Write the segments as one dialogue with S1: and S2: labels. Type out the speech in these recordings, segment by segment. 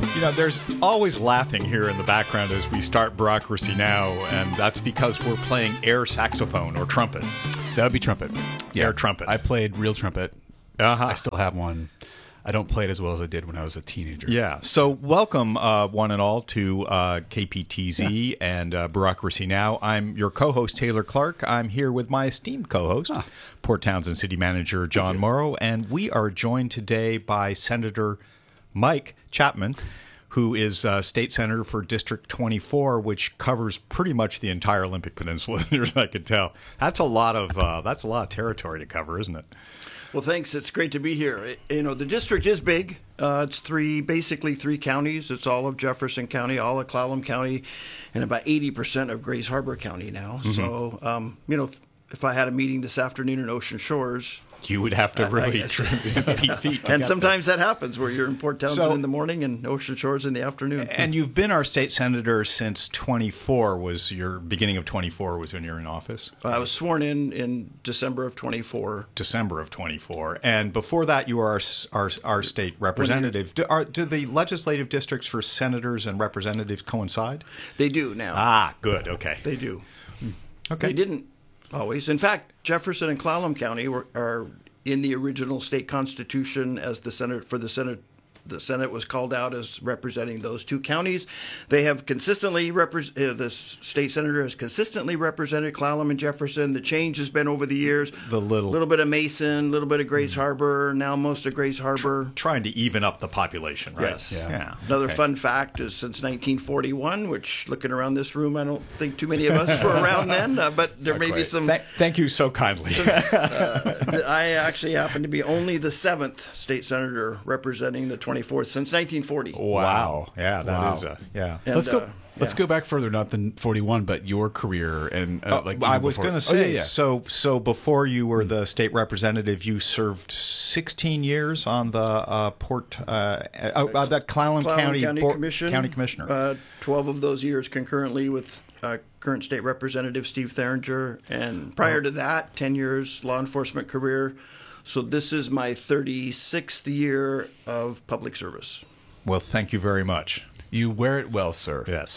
S1: You know, there's always laughing here in the background as we start Bureaucracy Now, and that's because we're playing air saxophone or trumpet.
S2: That would be trumpet.
S1: Air trumpet.
S2: I played real trumpet. I still have one. I don't play it as well as I did when I was a teenager.
S1: Yeah. So welcome, one and all, to KPTZ and Bureaucracy Now. I'm your co-host, Taylor Clark. I'm here with my esteemed co-host, Port Townsend City Manager John Morrow, and we are joined today by Senator Mike Chapman, who is state senator for District 24, which covers pretty much the entire Olympic Peninsula, as I can tell. That's a lot of territory to cover, isn't it?
S3: Well, thanks. It's great to be here. You know, the district is big. It's basically three counties. It's all of Jefferson County, all of Clallam County, and about 80% of Grays Harbor County now. Mm-hmm. So, you know, if I had a meeting this afternoon in Ocean Shores,
S1: you would have to really beat feet.
S3: And sometimes that happens where you're in Port Townsend in the morning and Ocean Shores in the afternoon.
S1: And you've been our state senator since 24. Was your beginning of 24 was when you were in office?
S3: I was sworn in December of 24.
S1: December of 24. And before that, you were our state representative. Do the legislative districts for senators and representatives coincide?
S3: They do now.
S1: Ah, good. Okay.
S3: They do.
S1: Okay.
S3: They didn't always. In fact, Jefferson and Clallam County are in the original state constitution as the Senate for the Senate. The Senate was called out as representing those two counties. They have consistently the state senator has consistently represented Clallam and Jefferson. The change has been over the years.
S1: The little
S3: bit of Mason, a little bit of Grays Harbor, now most of Grays Harbor.
S1: Trying to even up the population, right?
S3: Yes. Yeah. Another fun fact is since 1941, which looking around this room, I don't think too many of us were around then, but there may be some.
S1: Thank you so kindly.
S3: I actually happen to be only the 7th state senator representing the 24th since 1940.
S1: Wow. Yeah, that is yeah.
S3: And,
S2: Let's go back further, not than 41, but your career and
S1: I was going to say. So before you were the state representative, you served 16 years on the that Clallam County County Commissioner.
S3: 12 of those years concurrently with current state representative Steve Theringer, and prior to that, 10 years law enforcement career. So this is my 36th year of public service.
S1: Well, thank you very much.
S2: You wear it well, sir.
S1: Yes.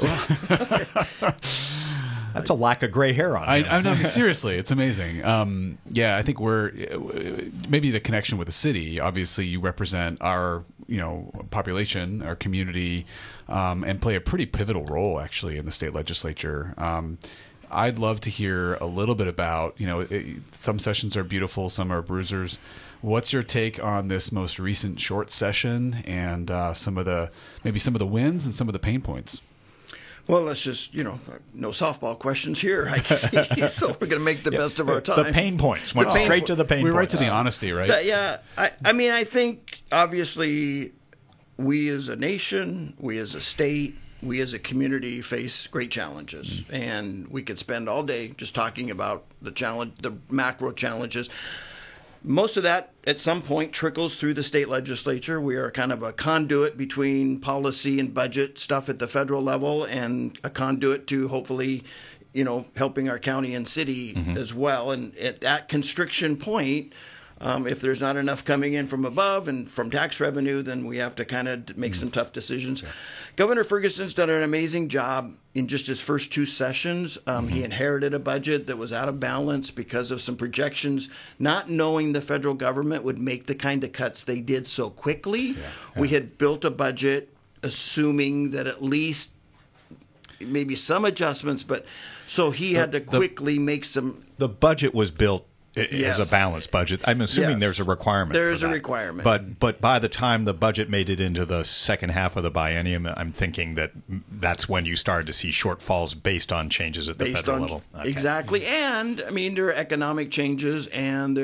S1: That's a lack of gray hair on it.
S2: I know. Seriously, it's amazing. Yeah, I think we're maybe the connection with the city. Obviously, you represent our population, our community, and play a pretty pivotal role actually in the state legislature. I'd love to hear a little bit about, some sessions are beautiful, some are bruisers. What's your take on this most recent short session and some of the wins and some of the pain points?
S3: Well, let's just, no softball questions here, I see. So we're going to make the best of our time.
S1: The pain points. Went straight to the pain points.
S2: We're right to the honesty, right?
S3: I think, obviously, we as a nation, we as a state, we as a community face great challenges, and we could spend all day just talking about the macro challenges. Most of that, at some point, trickles through the state legislature. We are kind of a conduit between policy and budget stuff at the federal level, and a conduit to hopefully, helping our county and city as well. And at that constriction point, if there's not enough coming in from above and from tax revenue, then we have to kind of make some tough decisions. Yeah. Governor Ferguson's done an amazing job in just his first two sessions. He inherited a budget that was out of balance because of some projections, not knowing the federal government would make the kind of cuts they did so quickly. Yeah. We had built a budget assuming that at least maybe some adjustments, but so he had to quickly make some.
S1: The budget was built as a balanced budget. I'm assuming there's a requirement.
S3: There's a requirement.
S1: But by the time the budget made it into the second half of the biennium, I'm thinking that's when you started to see shortfalls based on changes at the federal level.
S3: Okay. Exactly. And there are economic changes, and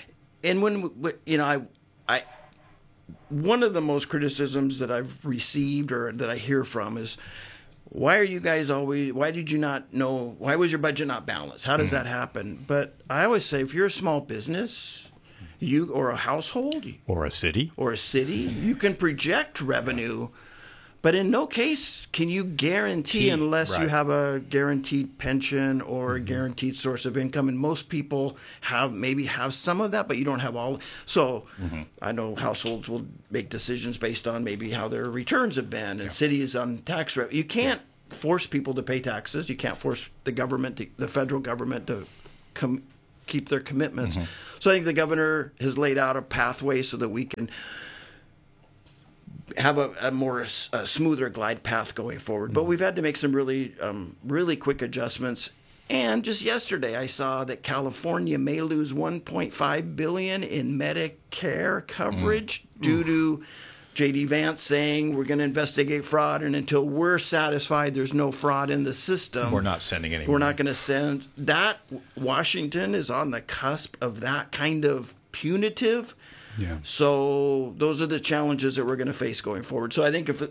S3: one of the most criticisms that I've received or that I hear from is, why did you not know, why was your budget not balanced? How does that happen? But I always say, if you're a small business, or a household,
S1: or a city,
S3: you can project revenue, But in no case can you guarantee, unless you
S1: right.
S3: have a guaranteed pension or a guaranteed source of income. And most people maybe have some of that, but you don't have all. So I know households will make decisions based on maybe how their returns have been, and cities on tax revenue. You can't force people to pay taxes. You can't force the government, the federal government, to keep their commitments. So I think the governor has laid out a pathway so that we can have a smoother glide path going forward. But we've had to make some really quick adjustments. And just yesterday, I saw that California may lose $1.5 billion in Medicare coverage due to J.D. Vance saying we're going to investigate fraud, and until we're satisfied there's no fraud in the system,
S1: We're not sending any.
S3: we're not going to send. That Washington is on the cusp of that kind of punitive.
S2: Yeah.
S3: So those are the challenges that we're going to face going forward. So I think if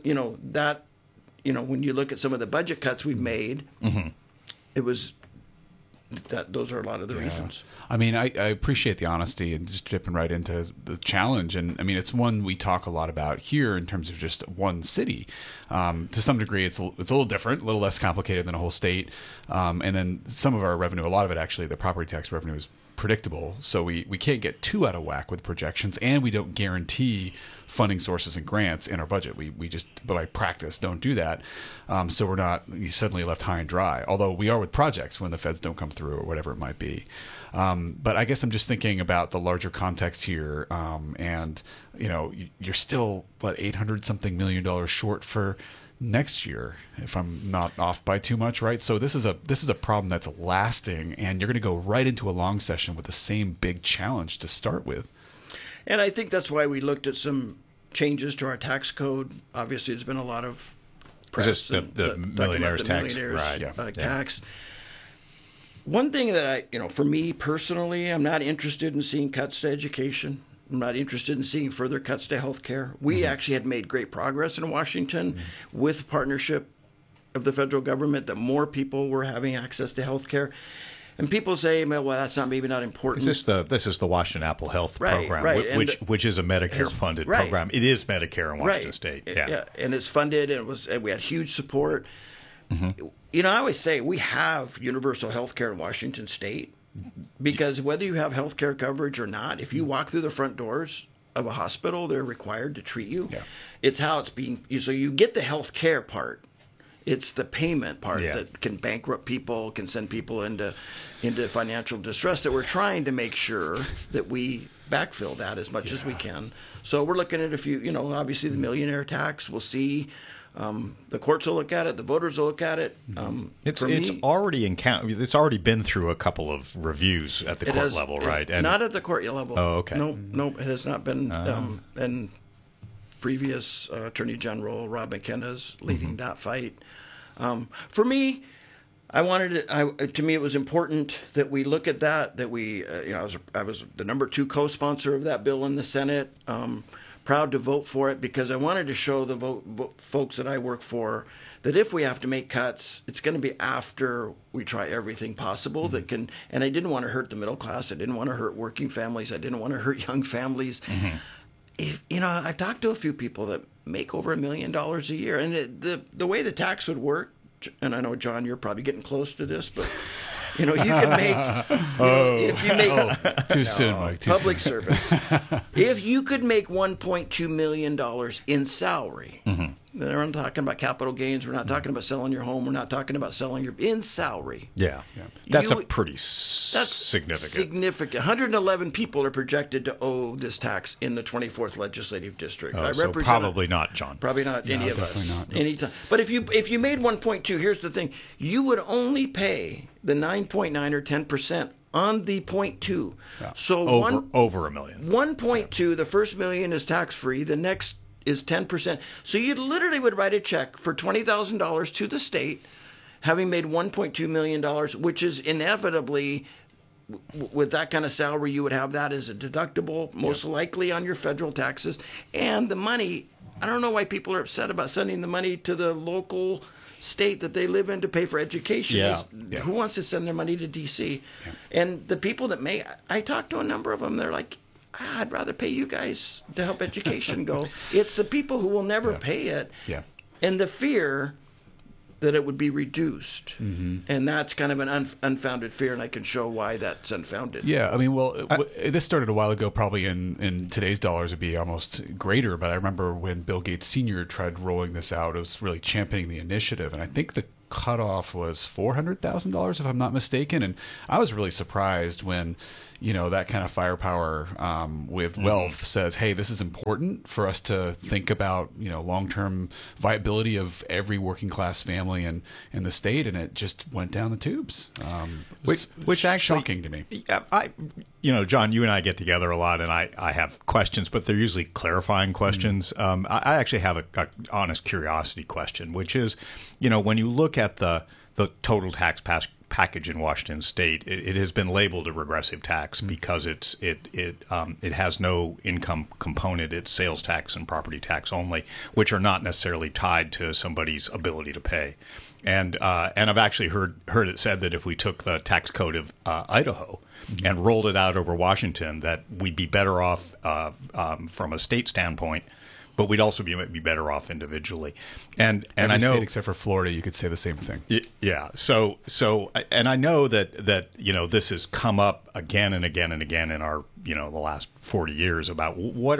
S3: when you look at some of the budget cuts we've made, it was those are a lot of the reasons.
S2: I mean, I appreciate the honesty and just dipping right into the challenge. And I mean, it's one we talk a lot about here in terms of just one city. To some degree, it's a little different, a little less complicated than a whole state. And then some of our revenue, a lot of it actually, the property tax revenue is predictable. So we can't get too out of whack with projections, and we don't guarantee funding sources and grants in our budget. We just, by practice, don't do that. So we're not suddenly left high and dry, although we are with projects when the feds don't come through or whatever it might be. But I guess I'm just thinking about the larger context here. And, you're still, $800-something million short for next year, if I'm not off by too much, right? So this is a problem that's lasting, and you're going to go right into a long session with the same big challenge to start with.
S3: And I think that's why we looked at some changes to our tax code. Obviously, there's been a lot of press.
S1: Is this the millionaire's tax?
S3: Right. Tax. One thing that for me personally, I'm not interested in seeing cuts to education. I'm not interested in seeing further cuts to health care. We actually had made great progress in Washington with partnership of the federal government, that more people were having access to health care. And people say, well, that's maybe not important.
S1: This is the Washington Apple Health Program,
S3: right.
S1: which is a Medicare-funded program. It is Medicare in Washington State. Yeah,
S3: and it's funded, and we had huge support. I always say we have universal health care in Washington State, because whether you have health care coverage or not, if you walk through the front doors of a hospital, they're required to treat you. Yeah. It's how it's being. So you get the health care part. It's the payment part that can bankrupt people, can send people into financial distress, that we're trying to make sure that we backfill that as much as we can. So we're looking at a few, obviously the millionaire tax, we'll see. The courts will look at it. The voters will look at it.
S1: It's already been through a couple of reviews at the court level, right?
S3: And not at the court level.
S1: Oh, okay.
S3: No, it has not been. And previous Attorney General Rob McKenna's leading that fight. For me, to me, it was important that we look at that. That we, I was the number 2 co-sponsor of that bill in the Senate. Proud to vote for it, because I wanted to show the folks that I work for that if we have to make cuts, it's going to be after we try everything possible that can. And I didn't want to hurt the middle class. I didn't want to hurt working families. I didn't want to hurt young families. I talked to a few people that make over $1 million a year, and the way the tax would work. And I know, John, you're probably getting close to this, but. You can make, if you make
S2: too soon, Mike.
S3: Public service. If you could make $1.2 million in salary, we're not talking about capital gains. We're not talking about selling your home. We're not talking about selling in salary.
S1: Yeah. That's pretty significant.
S3: Significant. 111 people are projected to owe this tax in the 24th legislative district.
S1: So probably not, John.
S3: Probably not any of us.
S2: Not, no.
S3: Anytime. But if you made 1.2, here's the thing: you would only pay the 9.9 or 10% on the 0.2.
S1: Yeah.
S3: So
S1: over $1 million.
S3: 1.2, the first $1 million is tax free. The next is 10%. So you literally would write a check for $20,000 to the state, having made $1.2 million, which is inevitably, with that kind of salary, you would have that as a deductible, most likely on your federal taxes. And the money, I don't know why people are upset about sending the money to the local state that they live in to pay for education. Who wants to send their money to D.C.? And the people that I talked to a number of them, they're like, I'd rather pay you guys to help education go. It's the people who will never pay it. and the fear that it would be reduced. And that's kind of an unfounded fear, and I can show why that's unfounded.
S2: Yeah, I mean, well, this started a while ago. Probably in today's dollars, it'd be almost greater. But I remember when Bill Gates Sr. tried rolling this out, it was really championing the initiative. And I think the cutoff was $400,000, if I'm not mistaken. And I was really surprised when, that kind of firepower with wealth says, hey, this is important for us to think about, long-term viability of every working class family in the state. And it just went down the tubes.
S1: Which actually
S2: shocking to me.
S1: John, you and I get together a lot, and I have questions, but they're usually clarifying questions. I actually have a honest curiosity question, which is, when you look at the total tax package in Washington State, it has been labeled a regressive tax because it has no income component. It's sales tax and property tax only, which are not necessarily tied to somebody's ability to pay. And I've actually heard it said that if we took the tax code of Idaho and rolled it out over Washington, that we'd be better off from a state standpoint, but we'd also be better off individually. And
S2: Every
S1: I know,
S2: state except for Florida, you could say the same thing.
S1: Yeah. So and I know that this has come up again and again and again in our the last 40 years about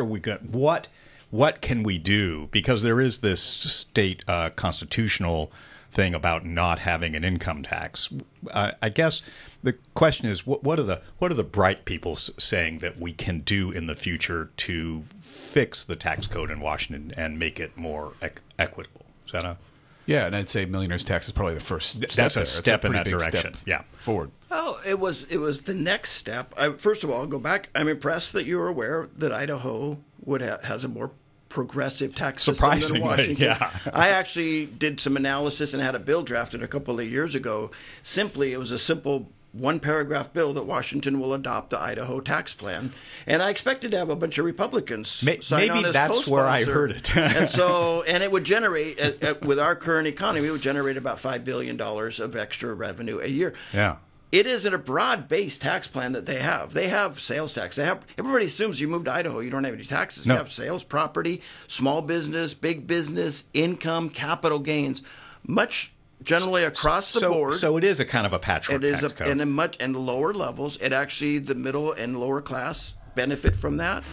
S1: what can we do, because there is this state constitutional thing about not having an income tax. I guess the question is, what are the bright people saying that we can do in the future to fix the tax code in Washington and make it more equitable? Is that
S2: Yeah, and I'd say millionaire's tax is probably the first step.
S1: That's a step in
S2: pretty
S1: that
S2: big
S1: direction.
S2: step
S1: Yeah,
S2: forward.
S3: Well, it was the next step. First of all, I'll go back. I'm impressed that you're aware that Idaho has a more progressive tax system than
S1: surprisingly,
S3: Washington.
S1: yeah.
S3: I actually did some analysis and had a bill drafted a couple of years ago. It was a simple one-paragraph bill that Washington will adopt the Idaho tax plan, and I expected to have a bunch of Republicans sign on
S1: Maybe
S3: as
S1: that's where I
S3: co-sponsor.
S1: heard it.
S3: and it would generate, with our current economy, it would generate about $5 billion of extra revenue a year.
S1: Yeah.
S3: It isn't a broad-based tax plan that they have. They have sales tax. Everybody assumes you move to Idaho, you don't have any taxes.
S1: No.
S3: You have sales, property, small business, big business, income, capital gains, much generally across the board.
S1: So it is a kind of a patchwork
S3: It is
S1: tax code.
S3: and lower levels. It actually, the middle and lower class benefit from that.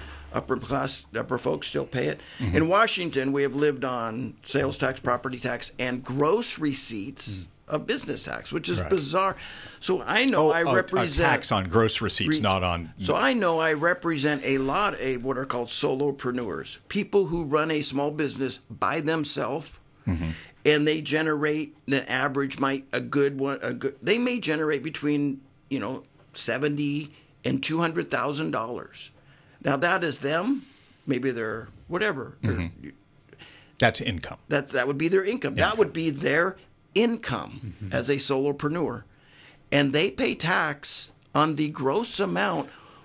S3: Upper folks still pay it.
S1: Mm-hmm.
S3: In Washington, we have lived on sales tax, property tax, and gross receipts of business tax, which is bizarre. So I know I represent
S1: a tax on gross receipts, not on.
S3: So I know I represent a lot of what are called solopreneurs, people who run a small business by themselves, and they generate an average. They may generate between $70,000 and $200,000. Now that is them. Maybe they're whatever.
S1: That's income.
S3: That would be their income. That would be their income as a solopreneur. And they pay tax on the gross amount,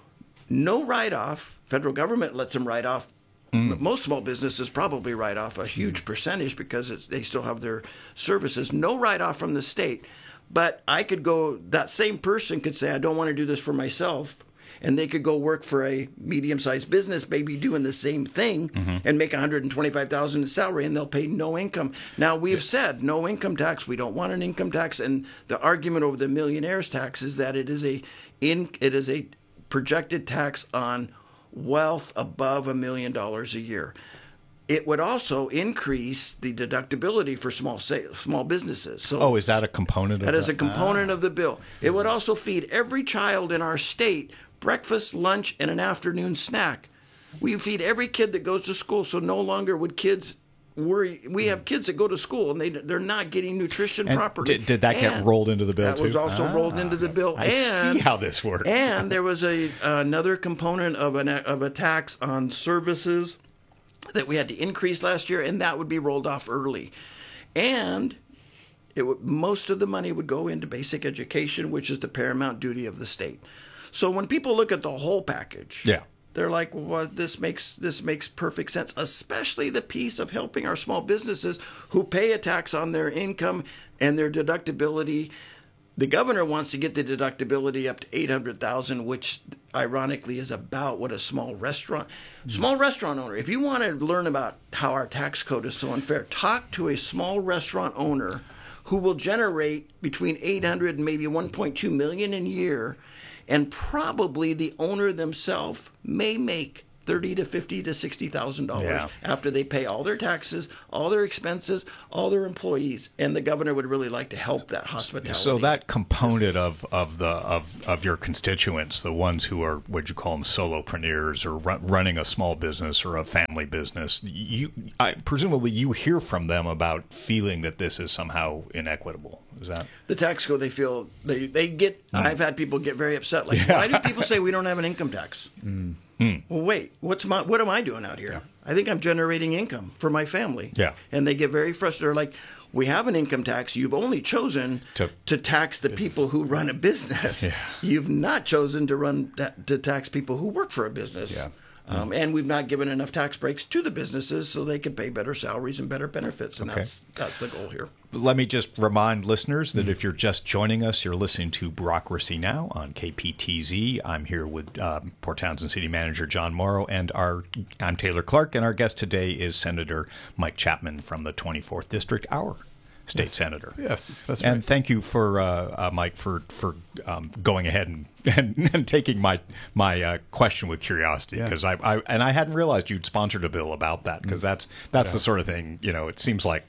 S3: no write-off. Federal government lets them write off. Most small businesses probably write off a huge percentage because they still have their services. No write-off from the state. But that same person could say, I don't want to do this for myself. And they could go work for a medium-sized business, maybe doing the same thing, and make $125,000 in salary, and they'll pay no income. Now we've said no income tax. We don't want an income tax, and the argument over the millionaire's tax is that it is a projected tax on wealth above $1 million a year. It would also increase the deductibility for small businesses. So
S1: is that a component of
S3: that? That is a
S1: that?
S3: component of the bill. It would also feed every child in our state breakfast, lunch, and an afternoon snack. We feed every kid that goes to school, so no longer would kids worry. We have kids that go to school, and they're not getting nutrition properly.
S1: Did that get rolled into the bill,
S3: that
S1: too?
S3: That was also rolled into the bill.
S1: I see how this works.
S3: And there was another component of a tax on services that we had to increase last year, and that would be rolled off early. And most of the money would go into basic education, which is the paramount duty of the state. So when people look at the whole package, they're like, well, this makes perfect sense, especially the piece of helping our small businesses who pay a tax on their income and their deductibility. The governor wants to get the deductibility up to $800,000, which ironically is about what a small restaurant owner. If you want to learn about how our tax code is so unfair, talk to a small restaurant owner who will generate between 800 and maybe 1.2 million a year, and probably the owner themselves may make $30,000 to $50,000 to $60,000 after they pay all their taxes, all their expenses, all their employees, and the governor would really like to help that hospitality.
S1: So that component of your constituents, the ones who are, what you call them, solopreneurs or running a small business or a family business, presumably you hear from them about feeling that this is somehow inequitable. Is that
S3: the tax code? They feel they get. I've had people get very upset. Like, why do people say we don't have an income tax? Well, wait, what am I doing out here? Yeah. I think I'm generating income for my family.
S1: Yeah.
S3: And they get very frustrated. They're like, we have an income tax. You've only chosen to tax the people who run a business. Yeah. You've not chosen to tax people who work for a business.
S1: Yeah.
S3: And we've not given enough tax breaks to the businesses so they can pay better salaries and better benefits. And that's the goal here.
S1: Let me just remind listeners that if you're just joining us, you're listening to Bureaucracy Now! On KPTZ. I'm here with Port Townsend City Manager John Morrow, and I'm Taylor Clark, and our guest today is Senator Mike Chapman from the 24th District, our state senator.
S2: Yes, that's right.
S1: And thank you for Mike for going ahead and taking my question with curiosity, because I hadn't realized you'd sponsored a bill about that, because that's the sort of thing, it seems like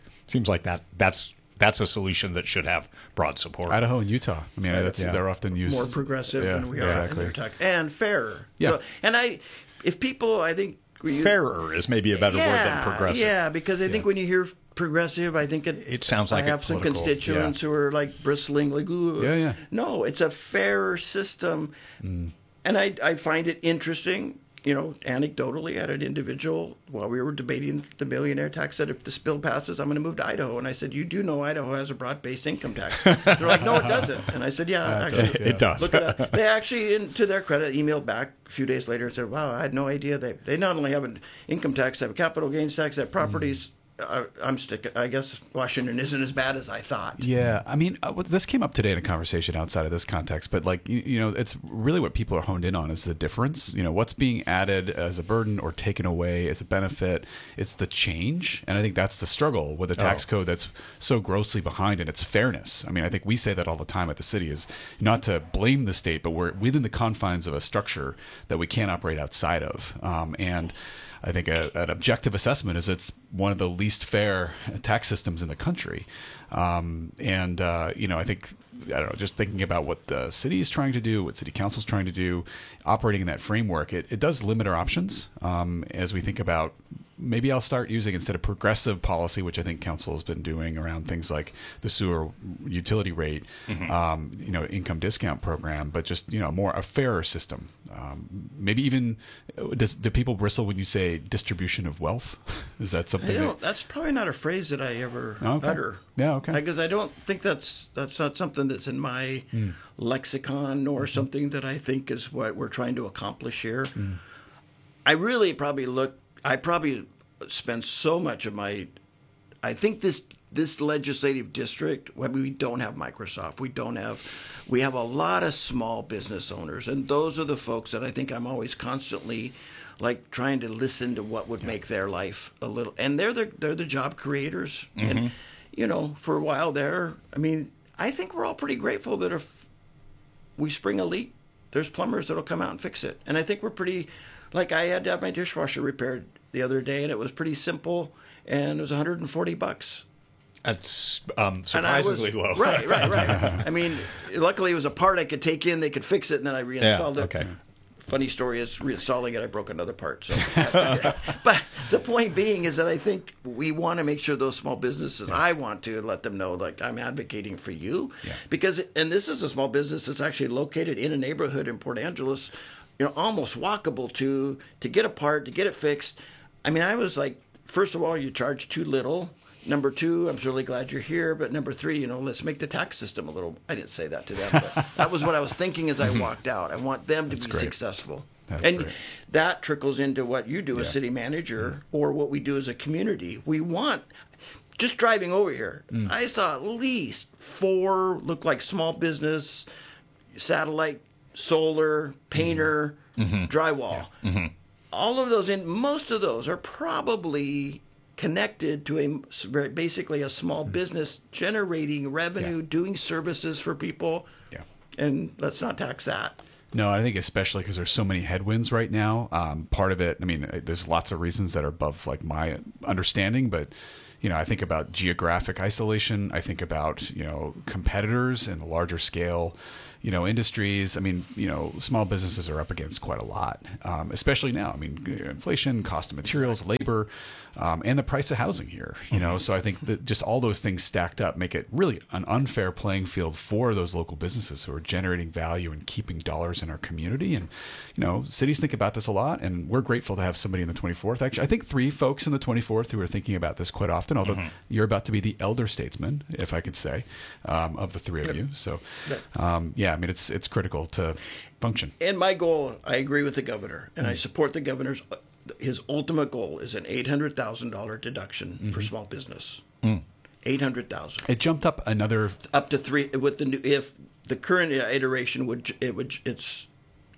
S1: that's a solution that should have broad support.
S2: Idaho and Utah. I mean, they're often used
S3: more progressive than we are in their tax, and fairer.
S2: Yeah.
S3: So, and if people, I think
S1: fairer is maybe a better word than progressive.
S3: Yeah, because I think when you hear progressive, I think it
S1: sounds like
S3: I have some constituents who are like bristling, like, ooh.
S2: Yeah.
S3: No, it's a fairer system, and I find it interesting. Anecdotally, at an individual, while we were debating the millionaire tax, said, if this bill passes, I'm going to move to Idaho. And I said, you do know Idaho has a broad-based income tax. They're like, no, it doesn't. And I said, actually,
S1: it does.
S3: Look it up. They actually, to their credit, emailed back a few days later and said, wow, I had no idea. They not only have an income tax, they have a capital gains tax, they have properties. I guess Washington isn't as bad as I thought.
S2: Yeah, I mean, this came up today in a conversation outside of this context, but it's really what people are honed in on is the difference. What's being added as a burden or taken away as a benefit. It's the change, and I think that's the struggle with a tax code that's so grossly behind in its fairness. I mean, I think we say that all the time at the city, is not to blame the state, but we're within the confines of a structure that we can't operate outside of, and I think an objective assessment is it's one of the least fair tax systems in the country. I think, just thinking about what the city is trying to do, what city council is trying to do, operating in that framework, it does limit our options as we think about, maybe I'll start using, instead of progressive policy, which I think council has been doing around things like the sewer utility rate, income discount program, but just, a fairer system. Maybe even, do people bristle when you say distribution of wealth? Is that something?
S3: That's probably not a phrase that I ever utter.
S2: Yeah, okay.
S3: Because I don't think that's not something that's in my lexicon, or something that I think is what we're trying to accomplish here. I really probably spend so much of my, I think this legislative district, we don't have Microsoft. We have a lot of small business owners, and those are the folks that I think I'm always constantly like trying to listen to what would make their life a little, and they're the job creators. And for a while there, I mean, I think we're all pretty grateful that if we spring a leak, there's plumbers that'll come out and fix it. And I think we're pretty, like, I had to have my dishwasher repaired the other day, and it was pretty simple, and it was $140.
S1: That's surprisingly low.
S3: Right. I mean, luckily it was a part I could take in, they could fix it, and then I reinstalled it.
S1: Okay.
S3: Funny story is, reinstalling it, I broke another part. So, but the point being is that I think we want to make sure those small businesses, I want to let them know, like, I'm advocating for you.
S1: Yeah.
S3: Because, and this is a small business that's actually located in a neighborhood in Port Angeles, almost walkable to get a part, to get it fixed. I mean, I was like, first of all, you charge too little. Number two, I'm really glad you're here. But number three, let's make the tax system a little. I didn't say that to them, but that was what I was thinking as I walked out. I want them to be successful. And that trickles into what you do as city manager, or what we do as a community. We want, just driving over here, I saw at least 4 look like small business, satellite, solar, painter, drywall. All of those, and most of those are probably connected to basically a small business generating revenue, doing services for people.
S2: Yeah.
S3: And let's not tax that.
S2: No, I think especially because there's so many headwinds right now. Part of it, I mean, there's lots of reasons that are above like my understanding, but I think about geographic isolation. I think about competitors in the larger scale, industries. I mean, small businesses are up against quite a lot, especially now. I mean, inflation, cost of materials, labor, and the price of housing here. So I think that just all those things stacked up make it really an unfair playing field for those local businesses who are generating value and keeping dollars in our community. And cities think about this a lot, and we're grateful to have somebody in the 24th. Actually, I think 3 folks in the 24th who are thinking about this quite often. Although you're about to be the elder statesman, if I could say, of the 3 of you. So, yeah, I mean, it's critical to function.
S3: And my goal, I agree with the governor, and I support the governor's. His ultimate goal is an $800,000 deduction for small business. $800,000.
S2: It jumped up another
S3: up to 3 with the new. If the current iteration it's.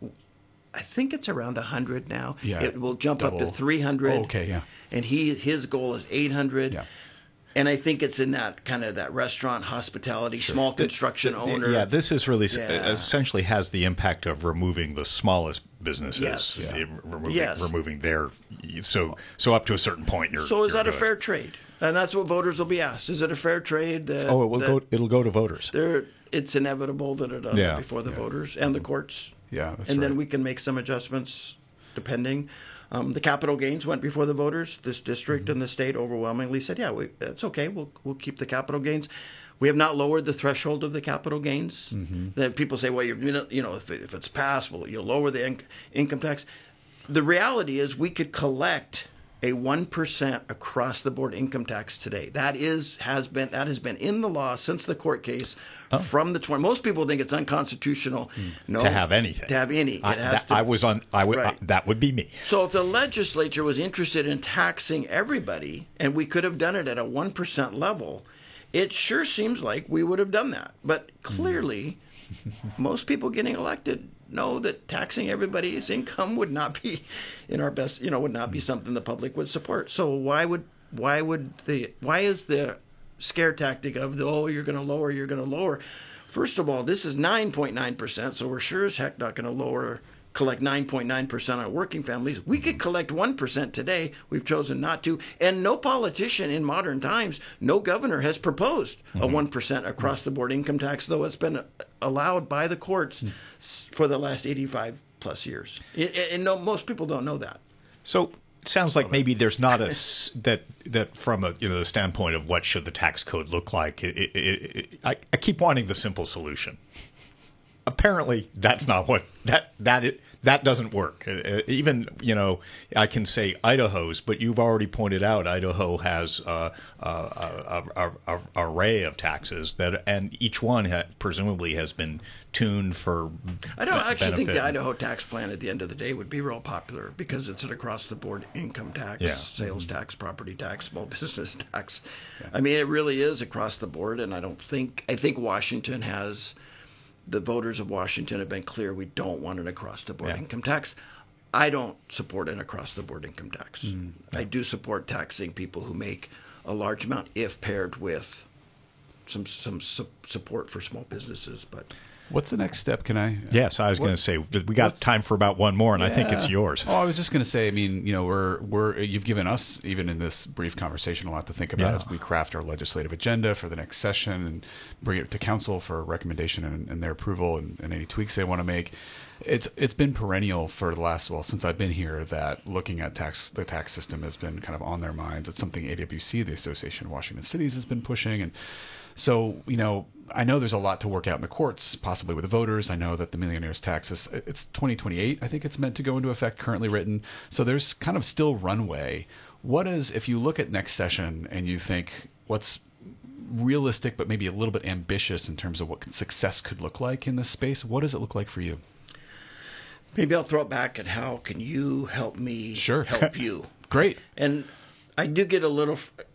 S3: I think it's around 100 now.
S2: Yeah,
S3: it will jump
S2: double.
S3: up to 300.
S2: Oh, okay, yeah.
S3: And his goal is 800.
S2: Yeah.
S3: And I think it's in that kind of that restaurant hospitality, small construction owner.
S1: Yeah, this is really essentially has the impact of removing the smallest businesses.
S3: Yes.
S1: Removing their so up to a certain point.
S3: So is that a fair trade? And that's what voters will be asked. Is it a fair trade?
S1: It'll go to voters.
S3: It's inevitable that it'll go before the voters and the courts.
S2: Yeah, that's
S3: and
S2: right.
S3: then we can make some adjustments depending. The capital gains went before the voters. This district and the state overwhelmingly said, "Yeah, it's okay. We'll keep the capital gains." We have not lowered the threshold of the capital gains. That people say, "Well, if it's passed, you'll lower the income tax." The reality is, we could collect a 1% across the board income tax today. That has been in the law since the court case from the 20. Most people think it's unconstitutional. No,
S1: to have anything.
S3: To have any.
S1: That would be me.
S3: So if the legislature was interested in taxing everybody, and we could have done it at a 1% level, it sure seems like we would have done that. But clearly, most people getting elected know that taxing everybody's income would not be in our best, would not be something the public would support. So why is the scare tactic of you're going to lower? First of all, this is 9.9%, so we're sure as heck not going to collect 9.9% on working families. We could collect 1% today. We've chosen not to. And no politician in modern times, no governor has proposed a 1% across the board income tax, though it's been allowed by the courts for the last 85 plus years. And most people don't know that.
S1: So it sounds like maybe there's not that from the standpoint of what should the tax code look like. I keep wanting the simple solution. Apparently, that's not what that doesn't work. Even I can say Idaho's, but you've already pointed out Idaho has a array of taxes and each one presumably has been tuned for.
S3: I don't actually think the Idaho tax plan at the end of the day would be real popular because it's an across the board income tax, sales tax, property tax, small business tax. Yeah. I mean, it really is across the board, and I think Washington has. The voters of Washington have been clear we don't want an across-the-board income tax. I don't support an across-the-board income tax. I do support taxing people who make a large amount if paired with some support for small businesses. But
S2: what's the next step? Can I?
S1: Yes, I was going to say we got time for about one more, and I think it's yours.
S2: Oh, I was just going to say. I mean, you've given us even in this brief conversation a lot to think about as we craft our legislative agenda for the next session and bring it to council for recommendation and their approval and any tweaks they want to make. It's been perennial for the last since I've been here that looking at the tax system has been kind of on their minds. It's something AWC, the Association of Washington Cities, has been pushing, and so I know there's a lot to work out in the courts, possibly with the voters. I know that the millionaire's tax it's 2028. I think it's meant to go into effect, currently written. So there's kind of still runway. If you look at next session and you think what's realistic but maybe a little bit ambitious in terms of what success could look like in this space, what does it look like for you?
S3: Maybe I'll throw it back at how can you help me
S2: help
S3: you?
S2: Great.
S3: And I do get a little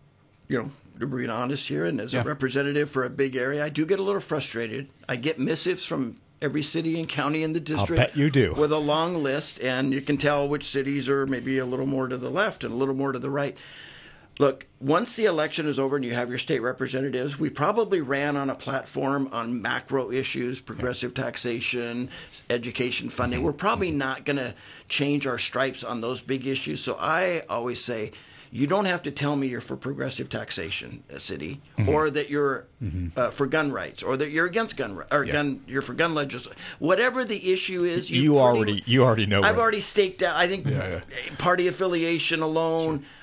S3: to be honest here, and as
S2: Yeah.
S3: a representative for a big area, I do get a little frustrated. I get missives from every city and county in the district.
S1: bet you do.
S3: With a long list, and you can tell which cities are maybe a little more to the left and a little more to the right. Look, once the election is over and you have your state representatives, we probably ran on a platform on macro issues, progressive taxation, education funding. We're probably not going to change our stripes on those big issues. So I always say, you don't have to tell me you're for progressive taxation, a city, or that you're for gun rights, or that you're against you're for gun legislation. Whatever the issue is,
S1: You already know.
S3: I've already staked out. I think party affiliation alone.